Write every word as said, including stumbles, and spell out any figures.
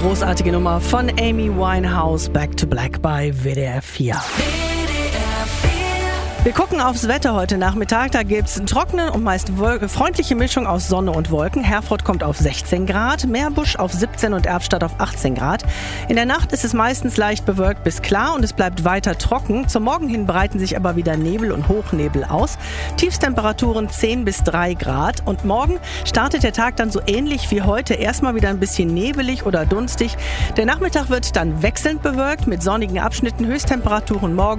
großartige Nummer von Amy Winehouse, Back to Black bei W D R vier. Wir gucken aufs Wetter heute Nachmittag. Da gibt es einen trockenen und meist wol- freundliche Mischung aus Sonne und Wolken. Herford kommt auf sechzehn Grad, Meerbusch auf siebzehn und Erftstadt auf achtzehn Grad. In der Nacht ist es meistens leicht bewölkt bis klar und es bleibt weiter trocken. Zum Morgen hin breiten sich aber wieder Nebel und Hochnebel aus. Tiefstemperaturen zehn bis drei Grad. Und morgen startet der Tag dann so ähnlich wie heute. Erstmal wieder ein bisschen nebelig oder dunstig. Der Nachmittag wird dann wechselnd bewölkt mit sonnigen Abschnitten. Höchsttemperaturen morgen